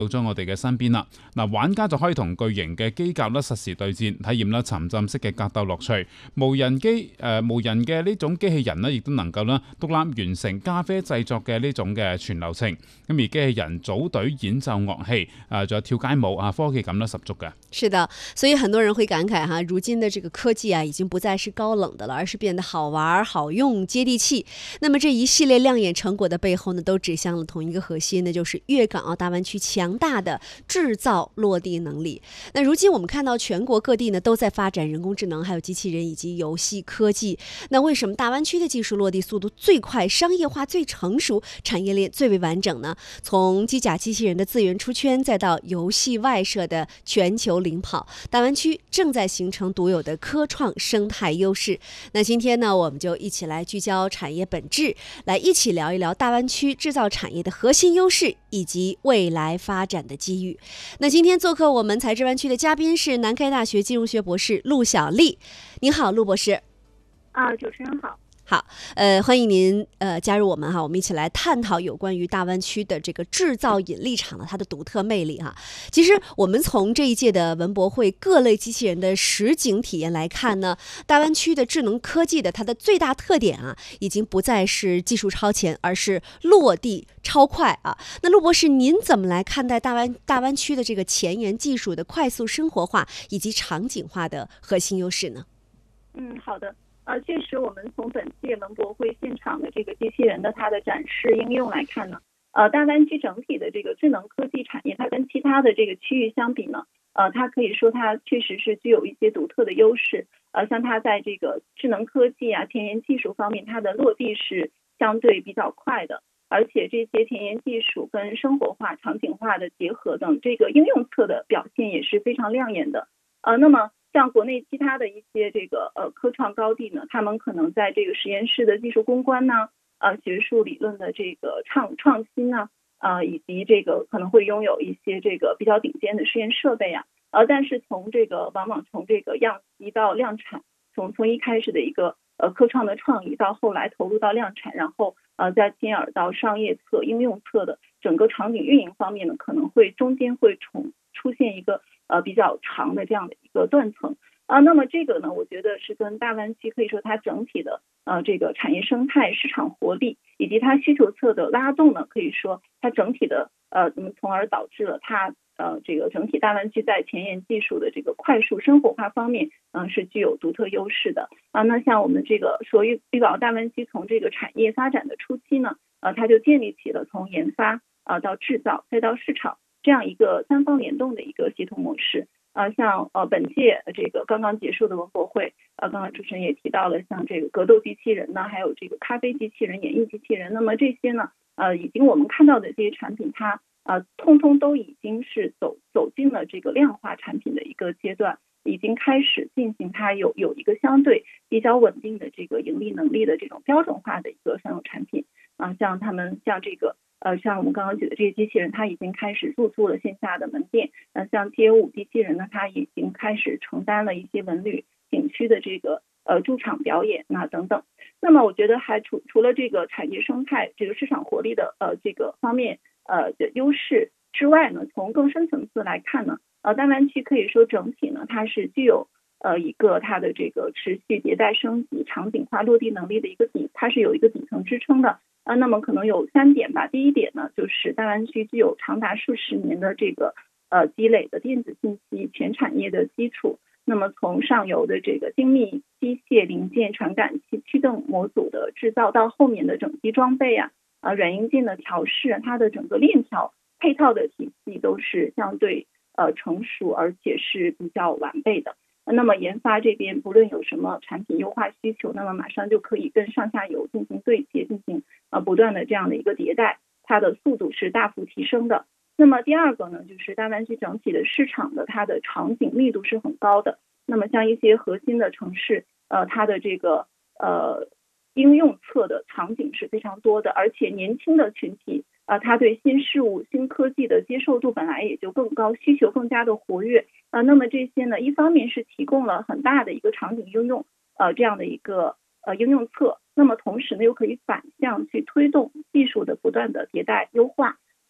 到咗我哋嘅身邊啦。玩家就可以同巨型嘅機甲實時對戰，體驗沉浸式嘅格鬥樂趣。無人嘅呢種機器人亦都能夠獨立完成咖啡製作嘅呢種嘅全流程。咁而機器人組隊演奏樂器，仲有跳街舞科技感十足嘅。 是的，所以很多人會感慨哈，如今的這個科技已經不再是高冷的了，而是變得好玩、好用、接地氣。那麼這一系列亮眼成果的背後呢，都指向了同一個核心，那就是粵港澳大灣區強大的製造落地能力。那如今我們看到全國各地呢都在發展人工智能，還有機器人以及遊戲科技。那為什麼大灣區的技術落地速度最快、商業化最成熟、產業鏈最為完整呢？從機甲機器人的資源出圈，再到遊戲外設的全球領跑，大灣區正在形成獨有的科創生態優勢。那今天呢，我們就一起來聚焦產業本質，來一起聊一聊大灣區製造產業的核心優勢以及未來發展的機遇。那今天做客我們財智灣區的嘉賓是南開大學金融學博士陸小麗。您好，陸博士。 主持人好。 好，歡迎您加入我們哈，我們一起來探討有關於大灣區的這個製造引力場的它的獨特魅力哈。其實我們從這一屆的文博會各類機器人的實景體驗來看呢，大灣區的智能科技的它的最大特點已經不再是技術超前，而是落地超快啊。那陸博士，您怎麼來看待大灣區的這個前沿技術的快速生活化以及場景化的核心優勢呢？ 好的。確實，我們從本屆文博會現場的這個機器人的它的展示應用來看呢，大灣區整體的這個智能科技產業，它跟其他的這個區域相比呢，它可以說它確實是具有一些獨特的優勢。像它在這個智能科技前沿技術方面，它的落地是相對比較快的，而且這些前沿技術跟生活化、場景化的結合等，這個應用側的表現也是非常亮眼的。那麼像國內其他的一些這個科創高地呢，他們可能在這個實驗室的技術攻關呢，學術理論的這個創新呢，以及這個可能會擁有一些這個比較頂尖的實驗設備但是從這個往往從這個樣機到量產，從一開始的一個科創的創意到後來投入到量產，然後再進而到商業側、應用側的整個場景運營方面呢，可能會中間會出現一個比較長的這樣的一個斷層那麼這個呢，我覺得是跟大灣區可以說它整體的這個產業生態、市場活力以及它需求側的拉動呢，可以說它整體的從而導致了它這個整體大灣區在前沿技術的這個快速生活化方面是具有獨特優勢的那像我們這個說粵港澳大灣區從這個產業發展的初期呢，它就建立起了從研發到製造再到市場這樣一個三方聯動的一個協同模式像本屆這個剛剛結束的文博會剛剛主持人也提到了像這個格鬥機器人呢，還有這個咖啡機器人、演藝機器人，那麼這些呢已經我們看到的這些產品它通通都已經是走進了這個量化產品的一個階段，已經開始進行它有一個相對比較穩定的這個盈利能力的這種標準化的一個商用產品像他們像這個像我們剛剛舉的這些機器人，它已經開始入駐了線下的門店像街舞機器人呢，它已經開始承擔了一些文旅景區的這個駐場表演等等。那麼我覺得還除了這個產業生態、這個市場活力的這個方面的優勢之外呢，從更深層次來看呢，大灣區可以說整體呢，它是具有一個它的這個持續迭代升級、場景化落地能力的一個它是有一個底層支撐的那麼可能有3點吧。第一點呢，就是大灣區具有長達數十年的這個積累的電子信息全產業的基礎。那麼從上游的這個精密機械零件、傳感器、驅動模組的製造，到後面的整機裝備軟硬件的調試，它的整個鏈條配套的體系都是相對成熟，而且是比較完備的。那麼研發這邊不論有什麼產品優化需求，那麼馬上就可以跟上下游進行對接，進行不斷的這樣的一個迭代，它的速度是大幅提升的。那麼第二個呢，就是大灣區整體的市場的它的場景密度是很高的。那麼像一些核心的城市它的這個應用側的場景是非常多的，而且年輕的群體它對新事物、新科技的接受度本來也就更高，需求更加的活躍那麼這些呢，一方面是提供了很大的一個場景應用這樣的一個應用側，那麼同時呢又可以反向去推動技術的不斷的迭代優化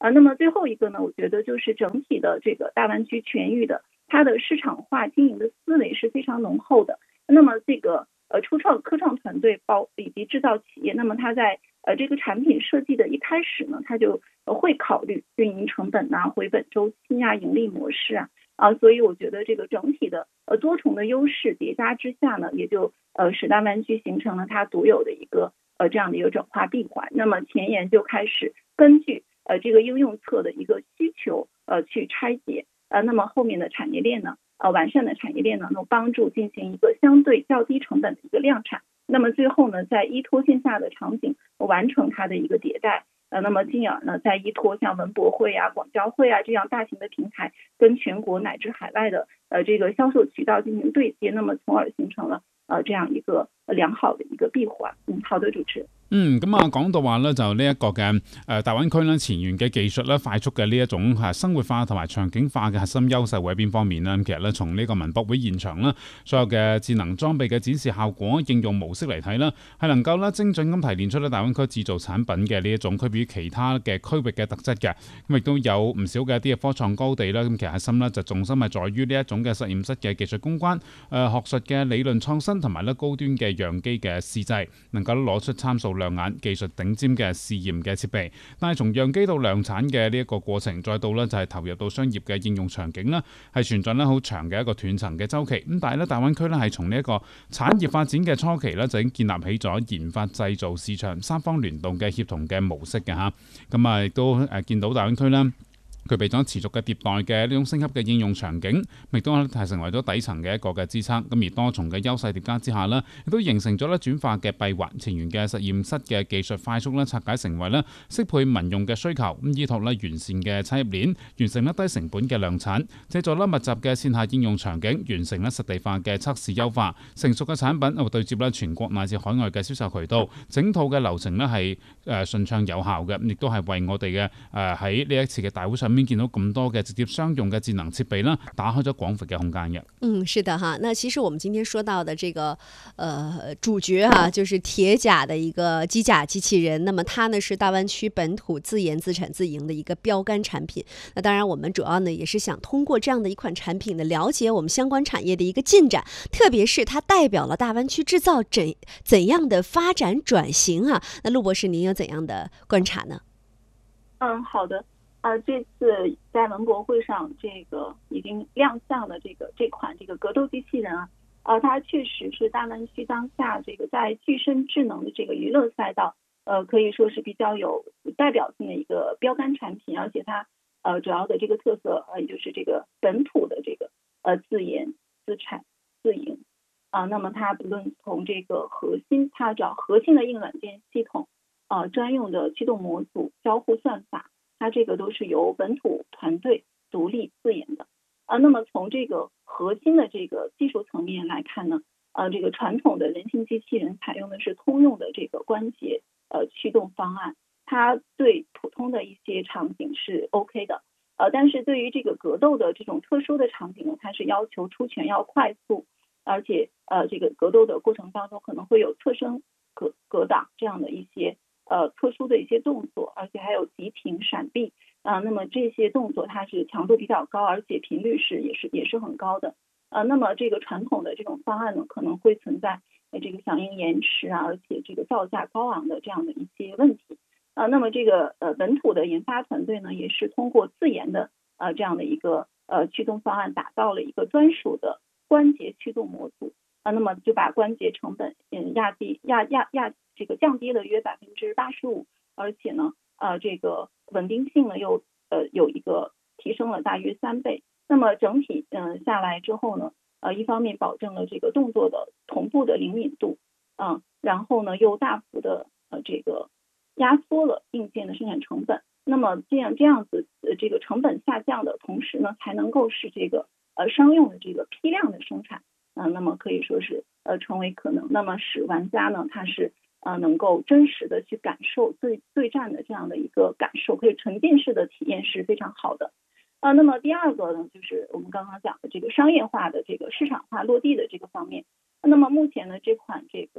那么最后一个呢，我觉得就是整体的这个大湾区全域的它的市场化经营的思维是非常浓厚的。那么这个初创科创团队以及制造企业，那么它在这个产品设计的一开始呢，它就会考虑运营成本啊、回本周期啊、盈利模式所以我觉得这个整体的多重的优势叠加之下呢，也就使大湾区形成了它独有的一个这样的一个转化闭环。那么前沿就开始根据这个应用侧的一个需求去拆解那么后面的产业链呢完善的产业链呢，能帮助进行一个相对较低成本的一个量产。那么最后呢，在依托线下的场景完成它的一个迭代。那么进而呢，再依托像文博会广交会这样大型的平台，跟全国乃至海外的这个销售渠道进行对接，那么从而形成了這樣一個良好的一個閉環。好的，主持人。 咁講到話咧，就呢一個嘅大灣區咧前沿嘅技術咧，快速嘅呢一種生活化同埋場景化嘅核心優勢會喺邊方面呢？其實咧，從呢個文博會現場啦，所有嘅智能裝備嘅展示效果、應用模式嚟睇啦，係能夠咧精準咁提煉出咧大灣區製造產品嘅呢一種區別於其他嘅區域嘅特質嘅。咁亦都有唔少嘅一啲嘅科創高地啦。咁其實核心咧就重心係在於呢一種嘅實驗室嘅技術攻關、學術嘅理論創新同埋咧高端嘅樣機嘅試製，能夠攞出參數亮眼、技術頂尖嘅試驗嘅設備。但係從樣機到量產嘅呢一個過程，再到咧就係投入到商業嘅應用場景啦，係存在咧好長嘅一個斷層嘅週期。咁但係咧大灣區咧係從呢一個產業發展嘅初期咧就已經建立起咗研發、製造、市場三方聯動嘅協同嘅模式嘅嚇。咁亦都見到大灣區啦，具備咗持續嘅迭代嘅呢種升級嘅應用場景，亦都係成為咗底層嘅一個嘅支撐。咁而多重嘅優勢疊加之下呢，亦都形成咗咧轉化嘅閉環前沿嘅實驗室嘅技術快速咧拆解成為咧適配民用嘅需求，咁依託咧完善嘅產業鏈，完成咧低成本嘅量產，借助咧密集嘅線下應用場景，完成咧實地化嘅測試優化，成熟嘅產品對接咧全國乃至海外嘅銷售渠道，整套嘅流程咧係順暢有效嘅，亦都係為我哋嘅喺呢一次嘅大會上面見到咁多嘅直接商用嘅智能設備啦，打開咗廣闊嘅空間嘅。 是的哈。那其實我們今天說到的這個主角就是鐵甲的一個機甲機器人。那麼它呢是大灣區本土自研自產自營的一個標杆產品。那當然我們主要呢也是想通過這樣的一款產品呢，了解我們相關產業的一個進展，特別是它代表了大灣區製造怎樣的發展轉型那陸博士您有怎樣的觀察呢？ 好的。這次在文博會上，這個已經亮相了這款這個格鬥機器人它確實是大灣區當下這個在具身智能的這個娛樂賽道，可以說是比較有代表性的一個標杆產品，而且它主要的這個特色也就是這個本土的這個自研自產自營那麼它不論從這個核心，它找核心的硬軟件系統專用的驅動模組、交互算法，它這個都是由本土團隊獨立自研的那麼從這個核心的這個技術層面來看呢這個傳統的人形機器人採用的是通用的這個關節驅動方案，它對普通的一些場景是 OK 的但是對於這個格鬥的這種特殊的場景呢，它是要求出拳要快速，而且這個格鬥的過程當中可能會有側身格擋這樣的一些特殊的一些動作，而且還有急停閃避那麼這些動作它是強度比較高，而且頻率也是很高的那麼這個傳統的這種方案呢，可能會存在這個響應延遲而且這個造價高昂的這樣的一些問題那麼這個本土的研發團隊呢，也是通過自研的這樣的一個驅動方案，打造了一個專屬的關節驅動模組那麼就把關節成本這個降低了約85%，而且呢這個穩定性呢又有一個提升了大約3倍。那麼整體下來之後呢一方面保證了這個動作的同步的靈敏度然後呢又大幅的這個壓縮了硬件的生產成本。那麼這樣子這個成本下降的同時呢，才能夠使這個商用的這個批量的生產那麼可以說是成為可能，那麼使玩家呢他是能夠真實的去感受對戰的這樣的一個感受，可以沉浸式的體驗是非常好的那麼第二個呢，就是我們剛剛講的這個商業化的這個市場化落地的這個方面。那麼目前呢這款這個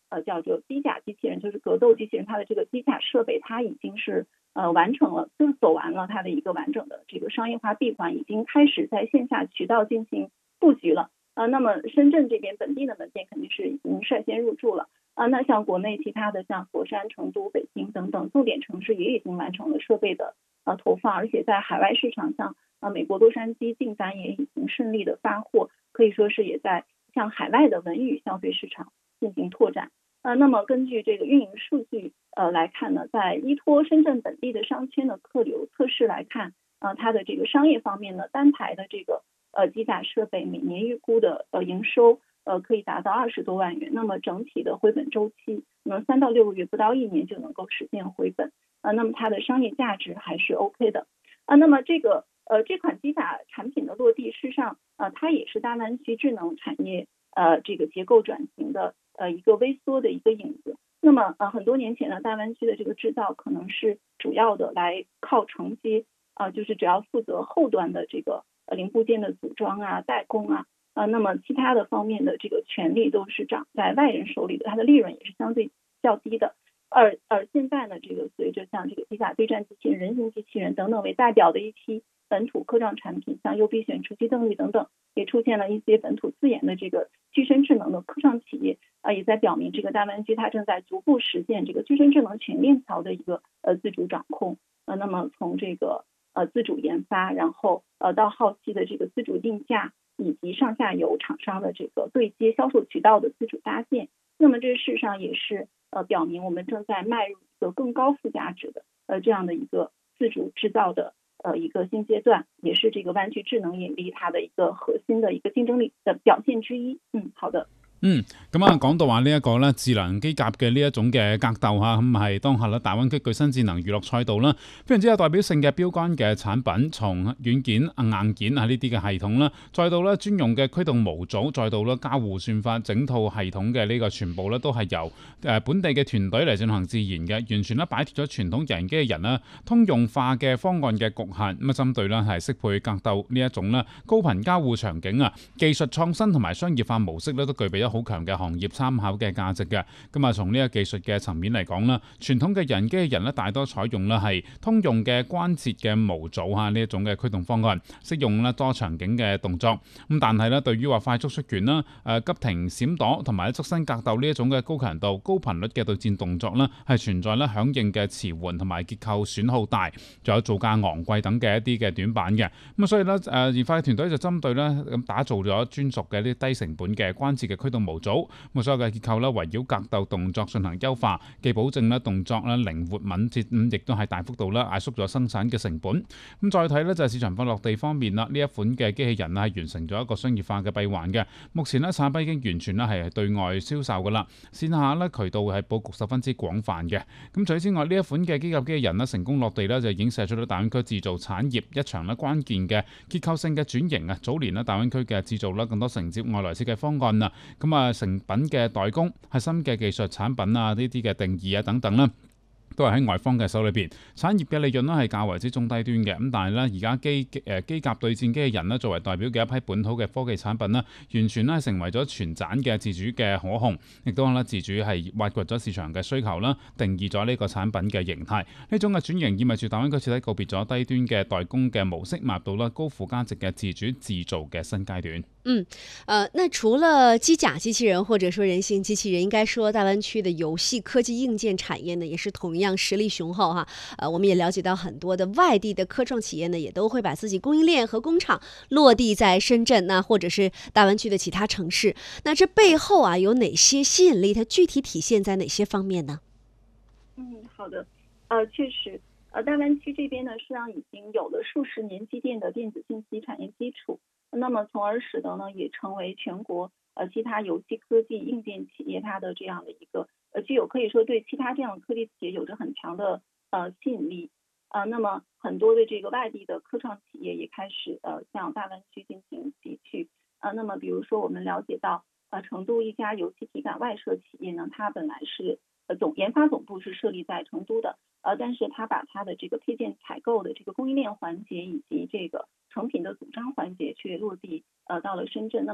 叫做机甲机器人，就是格斗机器人，它的这个机甲设备它已经是完成了，就是走完了它的一个完整的这个商业化闭环，已经开始在线下渠道进行布局了。那么深圳这边本地的门店肯定是已经率先入驻了。那像国内其他的像佛山、成都、北京等等重点城市也已经完成了设备的投放，而且在海外市场上，美国洛杉矶订单也已经顺利的发货，可以说是也在向海外的文娱消费市场进行拓展。那么根据这个运营数据来看呢，在依托深圳本地的商圈的客流测试来看，它的这个商业方面呢，单台的这个机甲设备每年预估的营收可以达到20多万元，那么整体的回本周期3到6个月不到1年就能够实现回本，那么它的商业价值还是 OK 的。那么这款机甲产品的落地，事实上它也是大湾区智能产业这个结构转型的一个微缩的一个影子。那么很多年前呢，大湾区的这个制造可能是主要的来靠承接就是只要负责后端的这个零部件的组装代工那么其他的方面的这个权利都是掌在外人手里的，它的利润也是相对较低的。而现在呢，这个随着像这个机甲对战机器人、人形机器人等等为代表的一批本土科创产品，像优必选、除息动力等等，也出现了一些本土自研的这个具身智能的科创企业也在表明这个大湾区它正在逐步实现这个具身智能全链条的一个自主掌控。那么从这个自主研发，然后到后期的这个自主定价，以及上下游厂商的这个对接销售渠道的自主搭建。那么这事实上也是表明我们正在迈入一个更高附加值的这样的一个自主制造的一个新阶段，也是这个湾区智能引力它的一个核心的一个竞争力的表现之一。好的。 咁講到話呢一個咧智能機甲嘅呢一種嘅格鬥嚇，咁係當下咧大灣區具新智能娛樂賽道啦，非常之有代表性嘅標杆嘅產品，從軟件、硬件呢啲嘅系統啦，再到咧專用嘅驅動模組，再到咧交互算法整套系統嘅呢個全部咧都係由本地嘅團隊嚟進行自研嘅，完全咧擺脫咗傳統人機嘅人啦，通用化嘅方案嘅局限，咁針對咧係適配格鬥呢一種咧高頻交互場景技術創新同埋商業化模式咧都具備咗好強嘅行業參考嘅價值嘅。咁從呢個技術嘅層面嚟講啦，傳統嘅人機嘅人咧大多採用咧係通用嘅關節嘅模組呢一種嘅驅動方案，適用咧多場景嘅動作。咁但係咧對於話快速出拳啦、急停閃躲同埋側身格鬥呢一種嘅高強度、高頻率嘅對戰動作咧，係存在咧響應嘅遲緩同埋結構損耗大，仲有造價昂貴等嘅一啲嘅短板嘅。咁所以咧研發嘅團隊就針對咧咁打造咗專屬嘅啲低成本嘅關節嘅驅動模組，咁所有嘅結構咧圍繞格鬥動作進行優化，既保證咧動作咧靈活敏捷，亦都係大幅度咧壓縮咗生產嘅成本。咁再睇咧就係市場化落地方面啦，呢一款嘅機器人係完成咗一個商業化嘅閉環嘅，目前咧產品已經完全咧係對外銷售噶啦，線下咧渠道係佈局十分之廣泛嘅。咁除此之外，呢一款嘅機甲機器人咧成功落地咧就已經射出咗大灣區製造產業一場咧關鍵嘅結構性嘅轉型啊！早年咧大灣區嘅製造咧更多承接外來設計方案啊，咁成品嘅代工、核心嘅技術產品呢啲嘅定義等等啦，都係喺外方嘅手裏邊，產業嘅利潤咧係較為之中低端嘅。咁但係咧而家機甲對戰機器人咧作為代表嘅一批本土嘅科技產品咧，完全咧成為咗全盞嘅自主嘅可控，亦都咧自主係挖掘咗市場嘅需求啦，定義咗呢個產品嘅形態。呢種嘅轉型意味住大灣區徹底告別咗低端嘅代工嘅模式，邁入到啦高附加值嘅自主自造嘅新階段。 那除了機甲機器人或者說人形機器人，應該說大灣區的遊戲科技硬件產業呢，也是同樣實力雄厚哈。我們也了解到很多的外地的科創企業呢，也都會把自己供應鏈和工廠落地在深圳，那或者是大灣區的其他城市。那這背後有哪些吸引力？它具體體現在哪些方面呢？ 好的，確實，大灣區這邊呢，實際上已經有了數十年積澱的電子信息產業基礎。那麼從而使得呢，也成為全國其他遊戲科技硬件企業它的這樣的一個具有可以說對其他這樣的科技企業有着很強的吸引力那麼很多的這個外地的科創企業也開始向大灣區進行集聚那麼比如說我們了解到成都一家遊戲體感外設企業呢，它本來是研發總部是設立在成都的但是它把它的這個配件採購的這個供應鏈環節以及這個成品的組裝環節卻落地到了深圳。那麼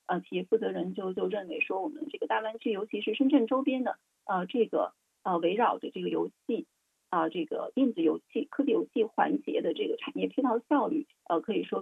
企业负责人就认为说，我们这个大湾区，尤其是深圳周边的这个围绕着这个游戏这个电子游戏、科技游戏环节的这个产业配套效率，可以说